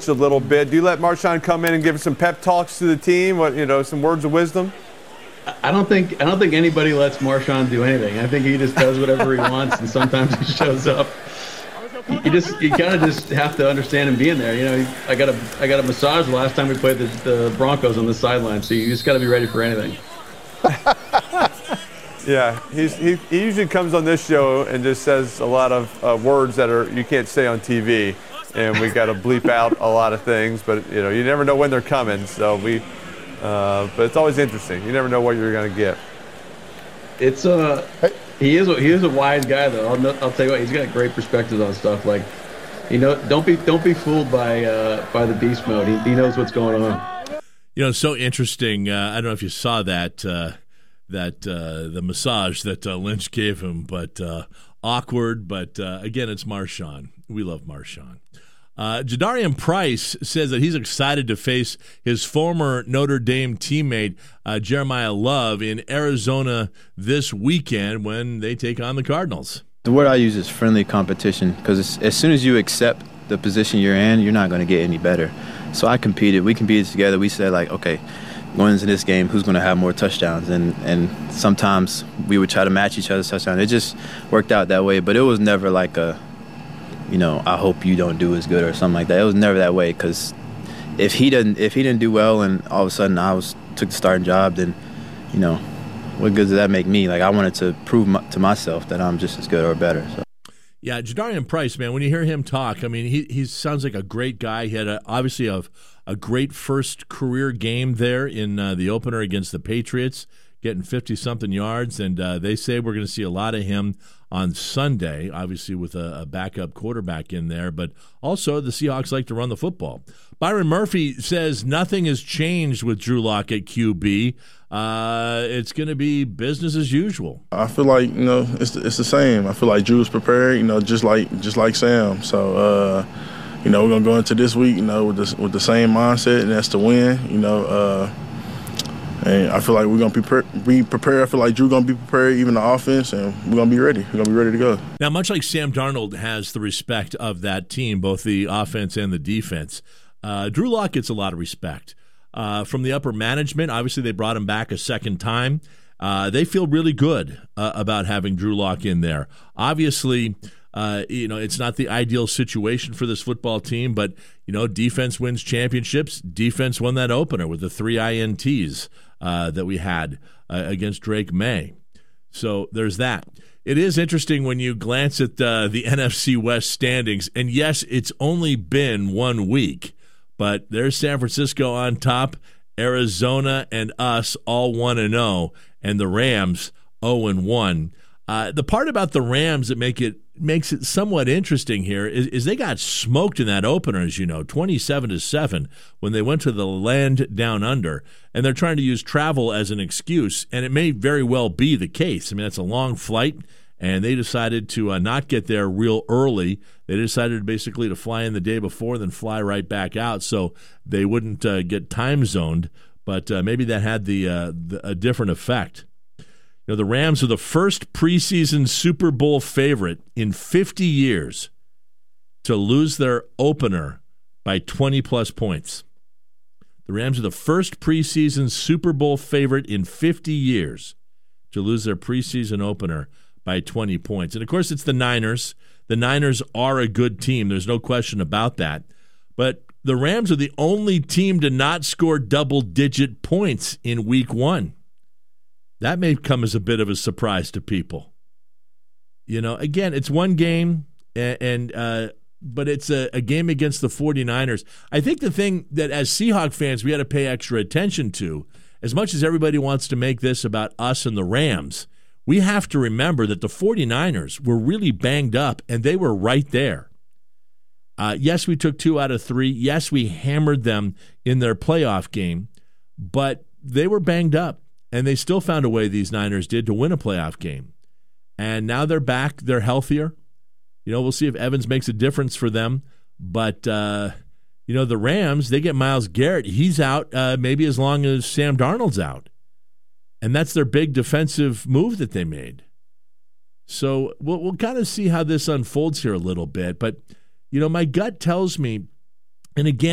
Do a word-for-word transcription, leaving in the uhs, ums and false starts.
bench a little bit. Do you let Marshawn come in and give some pep talks to the team? What, you know, some words of wisdom? I don't think I don't think anybody lets Marshawn do anything. I think he just does whatever he wants, and sometimes he shows up. You just you kind of just have to understand him being there. You know, I got a I got a massage the last time we played the, the Broncos on the sideline, so you just got to be ready for anything. Yeah, he's, he he usually comes on this show and just says a lot of uh, words that are you can't say on T V, and we got to bleep out a lot of things. But you know, you never know when they're coming. So we, uh, but it's always interesting. You never know what you're going to get. It's uh. He is a, he is a wise guy though. I'll, I'll tell you what, he's got great perspectives on stuff. Like, you know, don't be don't be fooled by uh, by the beast mode. He, he knows what's going on. You know, it's so interesting. Uh, I don't know if you saw that uh, that uh, the massage that uh, Lynch gave him, but uh, awkward. But uh, again, it's Marshawn. We love Marshawn. Uh, Jadarian Price says that he's excited to face his former Notre Dame teammate uh, Jeremiah Love in Arizona this weekend when they take on the Cardinals. The word I use is friendly competition, because as soon as you accept the position you're in, you're not going to get any better. So I competed. We competed together. We said, like, okay, going into this game, who's going to have more touchdowns? And, and sometimes we would try to match each other's touchdowns. It just worked out that way, but it was never like a, you know, I hope you don't do as good or something like that. It was never that way, because if he didn't if he didn't do well and all of a sudden I was took the starting job, then, you know, what good does that make me? Like, I wanted to prove my, to myself that I'm just as good or better. So. Yeah, Jadarian Price, man, when you hear him talk, I mean, he he sounds like a great guy. He had a, obviously a, a great first career game there in uh, the opener against the Patriots, getting fifty-something yards, and uh, they say we're going to see a lot of him on Sunday, obviously with a, a backup quarterback in there, but also the Seahawks like to run the football. Byron Murphy says nothing has changed with Drew Lock at Q B. Uh, it's going to be business as usual. I feel like, you know, it's it's the same. I feel like Drew's prepared, you know, just like just like Sam. So, uh, you know, we're going to go into this week, you know, with the, with the same mindset, and that's to win, you know. Uh, And I feel like we're going to be, pre- be prepared. I feel like Drew's going to be prepared, even the offense, and we're going to be ready. We're going to be ready to go. Now, much like Sam Darnold has the respect of that team, both the offense and the defense, uh, Drew Lock gets a lot of respect. Uh, from the upper management, obviously they brought him back a second time. Uh, they feel really good uh, about having Drew Lock in there. Obviously, uh, you know, it's not the ideal situation for this football team, but, you know, defense wins championships. Defense won that opener with the three I N Ts. Uh, that we had uh, against Drake May. So there's that. It is interesting when you glance at uh, the N F C West standings, and yes, it's only been one week, but there's San Francisco on top, Arizona and us all one and oh, and the Rams oh and one. Uh, the part about the Rams that make it makes it somewhat interesting here is, is they got smoked in that opener, as you know, twenty-seven to seven when they went to the land down under, and they're trying to use travel as an excuse, and it may very well be the case. I mean, that's a long flight, and they decided to uh, not get there real early. They decided basically to fly in the day before, then fly right back out, so they wouldn't uh, get time zoned, but uh, maybe that had the, uh, the a different effect. You know, the Rams are the first preseason Super Bowl favorite in fifty years to lose their opener by twenty-plus points. The Rams are the first preseason Super Bowl favorite in fifty years to lose their preseason opener by twenty points. And, of course, it's the Niners. The Niners are a good team. There's no question about that. But the Rams are the only team to not score double-digit points in week one. That may come as a bit of a surprise to people. You know, again, it's one game, and, and uh, but it's a, a game against the 49ers. I think the thing that as Seahawks fans we had to pay extra attention to, as much as everybody wants to make this about us and the Rams, we have to remember that the 49ers were really banged up, and they were right there. Uh, yes, we took two out of three. Yes, we hammered them in their playoff game, but they were banged up. And they still found a way, these Niners did, to win a playoff game. And now they're back. They're healthier. You know, we'll see if Evans makes a difference for them. But, uh, you know, the Rams, they get Myles Garrett. He's out uh, maybe as long as Sam Darnold's out. And that's their big defensive move that they made. So we'll, we'll kind of see how this unfolds here a little bit. But, you know, my gut tells me, and again,